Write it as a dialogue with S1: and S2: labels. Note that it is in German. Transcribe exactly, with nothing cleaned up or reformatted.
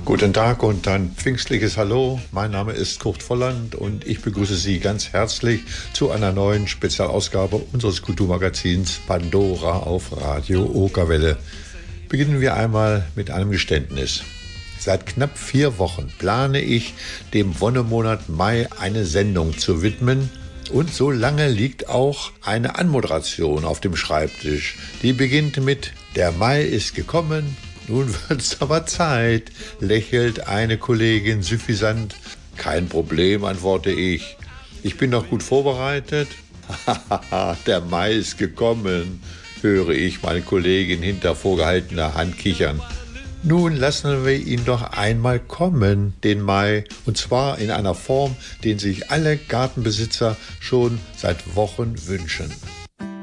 S1: Guten Tag und ein pfingstliches Hallo. Mein Name ist Kurt Volland und ich begrüße Sie ganz herzlich zu einer neuen Spezialausgabe unseres Kulturmagazins Pandora auf Radio Okerwelle. Beginnen wir einmal mit einem Geständnis. Seit knapp vier Wochen plane ich, dem Wonnemonat Mai eine Sendung zu widmen. Und so lange liegt auch eine Anmoderation auf dem Schreibtisch. Die beginnt mit „Der Mai ist gekommen, nun wird's aber Zeit“, lächelt eine Kollegin süffisant. „Kein Problem“, antworte ich. „Ich bin noch gut vorbereitet“. „Hahaha, der Mai ist gekommen“, höre ich meine Kollegin hinter vorgehaltener Hand kichern. Nun lassen wir ihn doch einmal kommen, den Mai, und zwar in einer Form, den sich alle Gartenbesitzer schon seit Wochen wünschen.